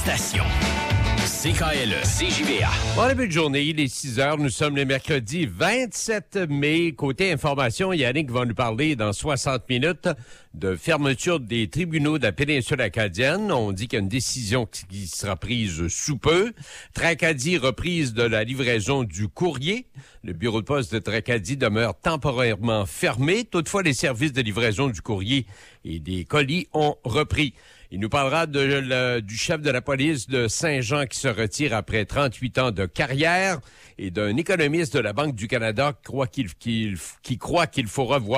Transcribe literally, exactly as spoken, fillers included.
station. C K L E, C J V A. Bon début de journée, il est six heures, nous sommes le mercredi vingt-sept mai. Côté information, Yannick va nous parler dans soixante minutes de fermeture des tribunaux de la péninsule acadienne. On dit qu'il y a une décision qui sera prise sous peu. Tracadie, reprise de la livraison du courrier. Le bureau de poste de Tracadie demeure temporairement fermé. Toutefois, les services de livraison du courrier et des colis ont repris. Il nous parlera de, le, du chef de la police de Saint-Jean qui se retire après trente-huit ans de carrière et d'un économiste de la Banque du Canada qui croit qu'il, qu'il, qui croit qu'il faut revoir